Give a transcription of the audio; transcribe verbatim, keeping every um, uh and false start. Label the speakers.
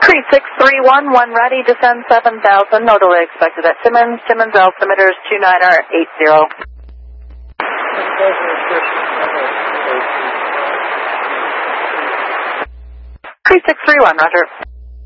Speaker 1: three six three one, one ready, descend seven thousand, no delay expected at Timmins. Timmins altimeter is two nine R eight zero. three six three one, roger.